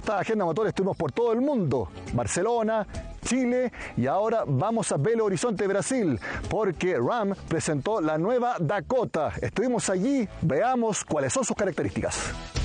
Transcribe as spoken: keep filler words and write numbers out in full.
esta agenda motor estuvimos por todo el mundo, Barcelona, Chile y ahora vamos a Belo Horizonte, Brasil, porque Ram presentó la nueva Dakota. Estuvimos allí, veamos cuáles son sus características.